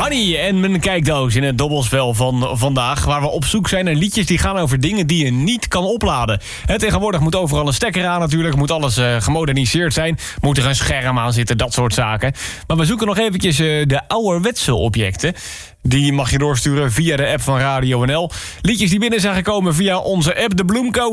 Honey en mijn kijkdoos in het dobbelspel van vandaag, waar we op zoek zijn naar liedjes die gaan over dingen die je niet kan opladen. Tegenwoordig moet overal een stekker aan natuurlijk, moet alles gemoderniseerd zijn, moet er een scherm aan zitten, dat soort zaken. Maar we zoeken nog eventjes de ouderwetse objecten. Die mag je doorsturen via de app van Radio NL. Liedjes die binnen zijn gekomen via onze app, de Bloemcode.